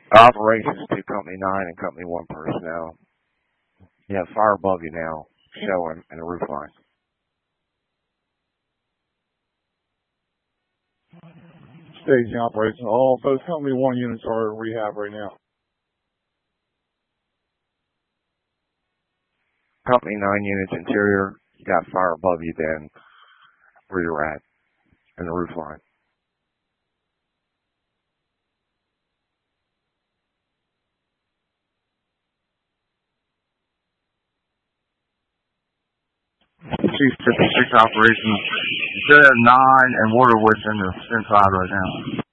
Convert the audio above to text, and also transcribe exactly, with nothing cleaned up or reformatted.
Operations to Company nine and Company one personnel. You have fire above you now, showing in the roof line. Staging operations. All those Company one units are in rehab right now. Company nine units interior, you got fire above you then where you're at in the roof line. Chief fifty-six operations, instead of nine and Waterwood's in the inside right now.